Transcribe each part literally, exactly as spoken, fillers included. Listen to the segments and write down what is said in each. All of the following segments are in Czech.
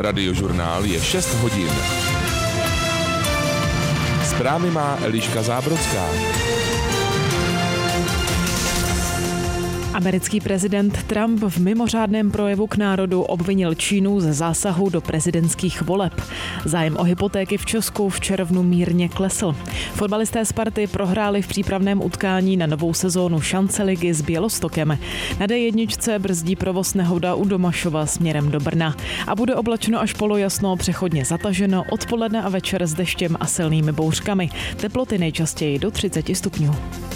Radiožurnál je šest hodin. Zprávy má Eliška Zábrodská. Americký prezident Trump v mimořádném projevu k národu obvinil Čínu ze zásahu do prezidentských voleb. Zájem o hypotéky v Česku v červnu mírně klesl. Fotbalisté Sparty prohráli v přípravném utkání na novou sezónu šance ligy s Bělostokem. Na dé jedna brzdí provoz nehoda u Domašova směrem do Brna. A bude oblačno až polojasno, přechodně zataženo, odpoledne a večer s deštěm a silnými bouřkami. Teploty nejčastěji do třicet stupňů.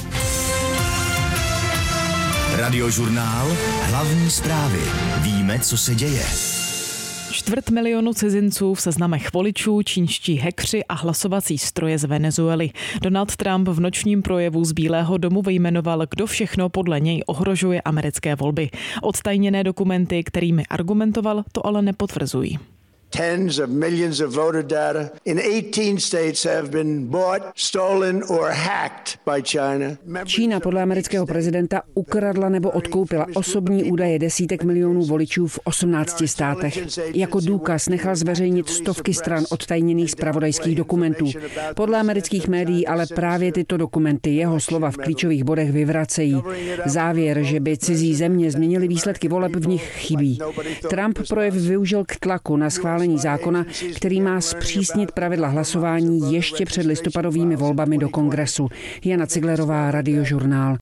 Radiožurnál, hlavní zprávy. Víme, co se děje. Čtvrt milionu cizinců v seznamech voličů, čínští hackři a hlasovací stroje z Venezuely. Donald Trump v nočním projevu z Bílého domu vyjmenoval, kdo všechno podle něj ohrožuje americké volby. Odtajněné dokumenty, kterými argumentoval, to ale nepotvrzují. Tens of millions of voter data in eighteen states have been bought, stolen or hacked by China. Čína podle amerického prezidenta ukradla nebo odkoupila osobní údaje desítek milionů voličů v osmnácti státech. Jako důkaz nechal zveřejnit stovky stran odtajněných zpravodajských dokumentů. Podle amerických médií ale právě tyto dokumenty jeho slova v klíčových bodech vyvracejí. Závěr, že by cizí země změnily výsledky voleb, v nich chybí. Trump projev využil k tlaku na schválení zákona, který má zpřísnit pravidla hlasování ještě před listopadovými volbami do Kongresu. Jana Ciglerová, Radiožurnál.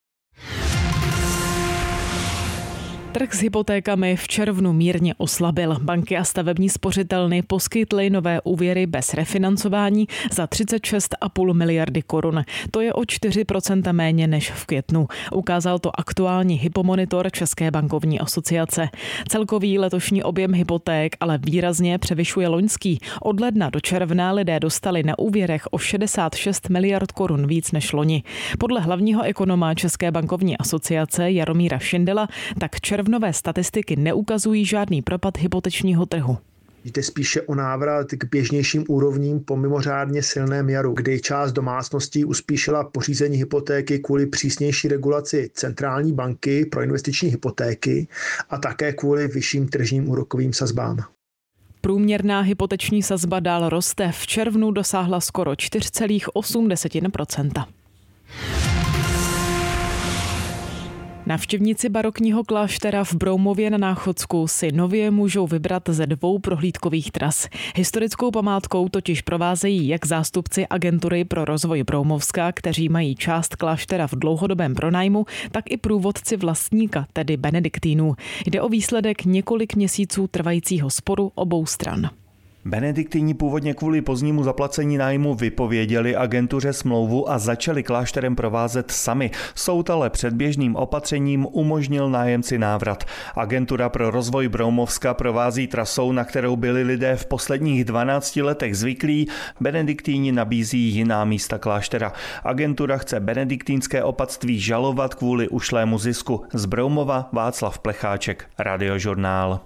Trh s hypotékami v červnu mírně oslabil. Banky a stavební spořitelny poskytly nové úvěry bez refinancování za třicet šest celá pět miliardy korun. To je o čtyři procenta méně než v květnu. Ukázal to aktuální hypomonitor České bankovní asociace. Celkový letošní objem hypoték ale výrazně převyšuje loňský. Od ledna do června lidé dostali na úvěrech o šedesát šest miliard korun víc než loni. Podle hlavního ekonoma České bankovní asociace Jaromíra Šindela tak červnové statistiky neukazují žádný propad hypotečního trhu. Jde spíše o návrat k běžnějším úrovním po mimořádně silném jaru, kdy část domácností uspíšila pořízení hypotéky kvůli přísnější regulaci centrální banky pro investiční hypotéky a také kvůli vyšším tržním úrokovým sazbám. Průměrná hypoteční sazba dál roste. V červnu dosáhla skoro čtyři celá osm procenta. Navštěvníci barokního kláštera v Broumově na Náchodsku si nově můžou vybrat ze dvou prohlídkových tras. Historickou památkou totiž provázejí jak zástupci agentury pro rozvoj Broumovska, kteří mají část kláštera v dlouhodobém pronájmu, tak i průvodci vlastníka, tedy benediktínů. Jde o výsledek několik měsíců trvajícího sporu obou stran. Benediktíni původně kvůli pozdnímu zaplacení nájmu vypověděli agentuře smlouvu a začali klášterem provázet sami. Soud ale předběžným opatřením umožnil nájemci návrat. Agentura pro rozvoj Broumovska provází trasou, na kterou byli lidé v posledních dvanácti letech zvyklí. Benediktíni nabízí jiná místa kláštera. Agentura chce benediktínské opatství žalovat kvůli ušlému zisku. Z Broumova Václav Plecháček, Radiožurnál.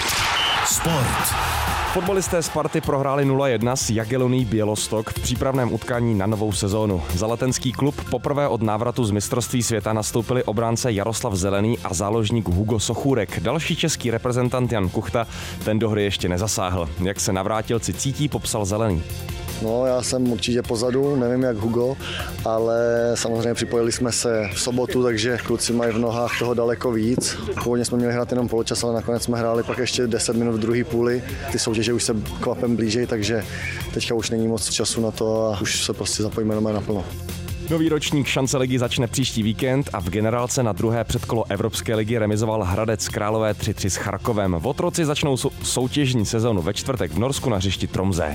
Sport. Fotbalisté Sparty prohráli nula jedna s Jagielloní Bělostok v přípravném utkání na novou sezónu. Za letenský klub poprvé od návratu z mistrovství světa nastoupili obránce Jaroslav Zelený a záložník Hugo Sochůrek. Další český reprezentant Jan Kuchta ten do hry ještě nezasáhl. Jak se navrátilci cítí, popsal Zelený. No, já jsem určitě pozadu, nevím jak Hugo, ale samozřejmě připojili jsme se v sobotu, takže kluci mají v nohách toho daleko víc. Původně jsme měli hrát jenom poločas, ale nakonec jsme hráli pak ještě deset minut v druhé půli. Ty soutěže už se kvapem blížej, takže teďka už není moc času na to a už se prostě zapojíme doma naplno. Nový ročník šance ligy začne příští víkend a v generálce na druhé předkolo Evropské ligy remizoval Hradec Králové tři tři s Charkovem. Votroci začnou sou- soutěžní sezonu ve čtvrtek v Norsku na hřišti Tromsø.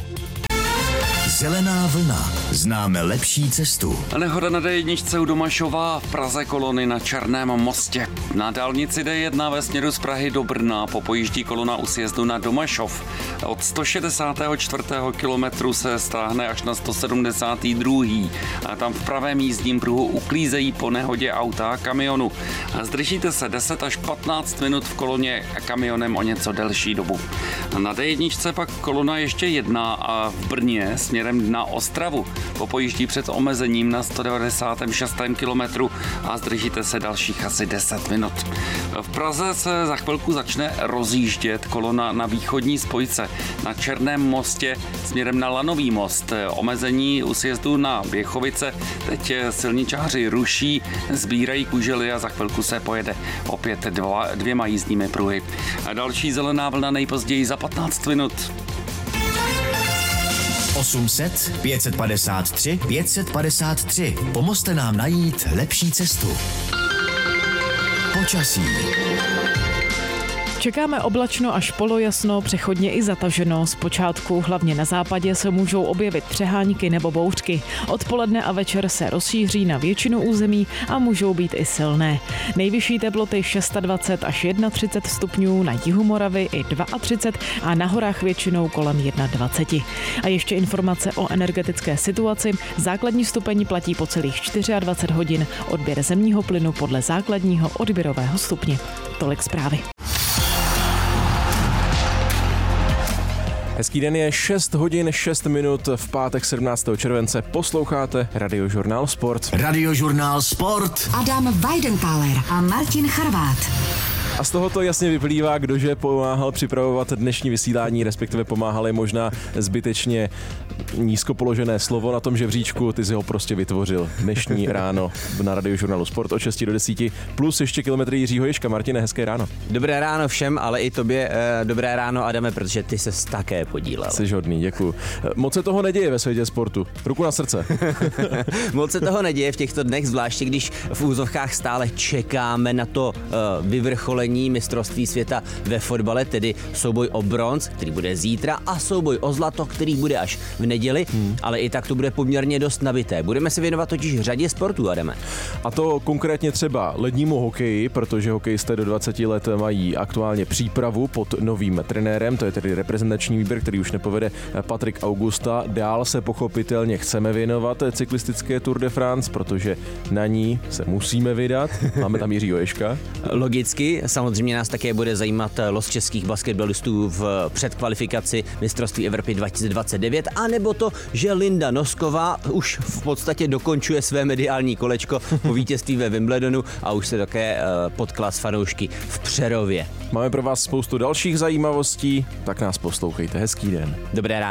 Zelená vlna. Známe lepší cestu. Nehoda na dé jedna u Domašova, v Praze kolony na Černém mostě. Na dálnici dé jedna ve směru z Prahy do Brna popojíždí kolona u sjezdu na Domašov. Od sto šedesátého čtvrtého kilometru se stáhne až na sto sedmdesátý druhý A tam v pravém jízdním pruhu uklízejí po nehodě auta a kamionu. Zdržíte se deset až patnáct minut v koloně kamionem o něco delší dobu. Na dé jedna pak kolona ještě jedna a v Brně směrem směrem na Ostravu. Popojíždí před omezením na sto devadesát šest kilometru a zdržíte se dalších asi deset minut. V Praze se za chvilku začne rozjíždět kolona na východní spojce na Černém mostě směrem na Lanový most. Omezení u sjezdu na Běchovice teď silničáři ruší, sbírají kužely a za chvilku se pojede opět dva, dvěma jízdními pruhy. A další zelená vlna nejpozději za patnáct minut. osm set, pět set padesát tři, pět set padesát tři. Pomozte nám najít lepší cestu. Počasí. Čekáme oblačno až polojasno, přechodně i zataženo. Zpočátku hlavně na západě se můžou objevit přehánky nebo bouřky. Odpoledne a večer se rozšíří na většinu území a můžou být i silné. Nejvyšší teploty dvacet šest až třicet jedna stupňů, na jihu Moravy i třicet dva a na horách většinou kolem dvacet jedna. A ještě informace o energetické situaci. Základní stupeň platí po celých dvacet čtyři hodin. Odběr zemního plynu podle základního odběrového stupně. Tolik zprávy. Hezký den, je šest hodin šest minut v pátek sedmnáctého července. Posloucháte Radiožurnál Sport. Radiožurnál Sport. Adam Weidenthaler a Martin Charvát. A z tohoto jasně vyplývá, kdože pomáhal připravovat dnešní vysílání, respektive pomáhali možná zbytečně nízko položené slovo na tom žebříčku, ty si ho prostě vytvořil dnešní ráno na Radiožurnálu Sport od šesti do desíti, plus ještě kilometry Jiřího Ježka. Martine, hezké ráno. Dobré ráno všem, ale i tobě eh, dobré ráno, Adame, protože ty ses také podílel. Jsi hodný, děkuju. Moc se toho neděje ve světě sportu. Ruku na srdce. Moc se toho neděje v těchto dnech, zvláště když v úzovkách stále čekáme na to uh, vyvrcholení mistrovství světa ve fotbale, tedy souboj o bronz, který bude zítra, a souboj o zlato, který bude až v neděli, hmm. ale i tak to bude poměrně dost nabité. Budeme se věnovat totiž řadě sportů, Adame. A to konkrétně třeba lednímu hokeji, protože hokejisté do dvaceti let mají aktuálně přípravu pod novým trenérem, to je tedy reprezentační výběr, který už nepovede Patrik Augusta. Dál se pochopitelně chceme věnovat cyklistické Tour de France, protože na ní se musíme vydat. Máme tam Jiřího Ježka. Logicky, samozřejmě nás také bude zajímat los českých basketbalistů v předkvalifikaci mistrovství Evropy dva tisíce dvacet devět, anebo to, že Linda Nosková už v podstatě dokončuje své mediální kolečko po vítězství ve Wimbledonu a už se také potkala s fanoušky v Přerově. Máme pro vás spoustu dalších zajímavostí, tak nás poslouchejte. Hezký den. Dobré ráno.